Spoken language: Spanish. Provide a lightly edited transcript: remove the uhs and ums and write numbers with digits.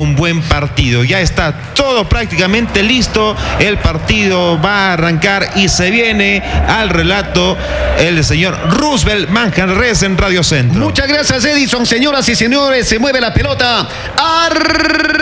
un buen partido. Ya está todo prácticamente listo. El partido va a arrancar y se viene al relato el señor Roosevelt Manjarres en Radio Centro. Muchas gracias, Edison. Señoras y señores, se mueve la pelota.